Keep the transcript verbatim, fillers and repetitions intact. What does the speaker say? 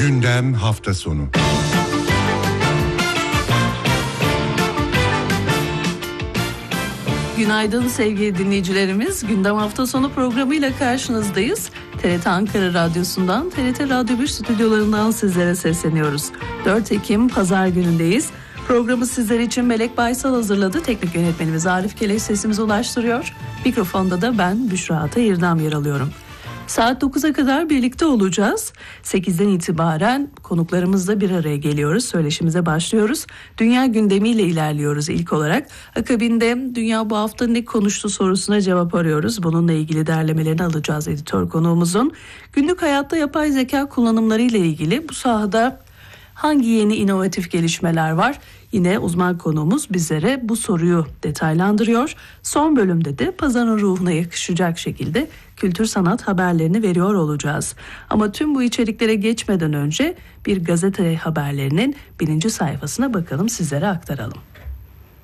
Gündem hafta sonu. Günaydın sevgili dinleyicilerimiz. Gündem hafta sonu programıyla karşınızdayız. T R T Ankara Radyosu'ndan, T R T Radyo bir stüdyolarından sizlere sesleniyoruz. dört Ekim Pazar günündeyiz. Programı sizler için Melek Baysal hazırladı. Teknik yönetmenimiz Arif Keleş sesimizi ulaştırıyor. Mikrofonda da ben Büşra Atayırdam yer alıyorum. Saat dokuza kadar birlikte olacağız. sekizden itibaren konuklarımızla bir araya geliyoruz. Söyleşimize başlıyoruz. Dünya gündemiyle ilerliyoruz ilk olarak. Akabinde dünya bu hafta ne konuştu sorusuna cevap arıyoruz. Bununla ilgili derlemelerini alacağız editör konuğumuzun. Günlük hayatta yapay zeka kullanımlarıyla ilgili bu sahada hangi yeni inovatif gelişmeler var? Yine uzman konuğumuz bizlere bu soruyu detaylandırıyor. Son bölümde de pazarın ruhuna yakışacak şekilde kültür sanat haberlerini veriyor olacağız. Ama tüm bu içeriklere geçmeden önce bir gazete haberlerinin birinci sayfasına bakalım, sizlere aktaralım.